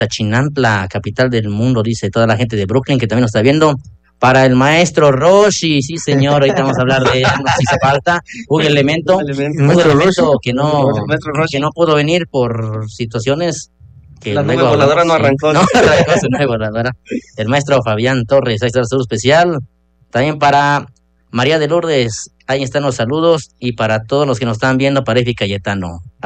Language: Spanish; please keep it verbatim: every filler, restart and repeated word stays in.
Chinantla, capital del mundo, dice toda la gente de Brooklyn que también nos está viendo. Para el maestro Roshi, sí señor, ahorita vamos a hablar de él, no sé si hace falta, un elemento, Un elemento. un Maestro elemento que no, Maestro Roshi. que no pudo venir por situaciones que La nube luego voladora hablamos, no sí. arrancó. No arrancó su nube voladora. El maestro Fabián Torres, ahí está el saludo especial. También para María de Lourdes, ahí están los saludos, y para todos los que nos están viendo, para Efi Cayetano.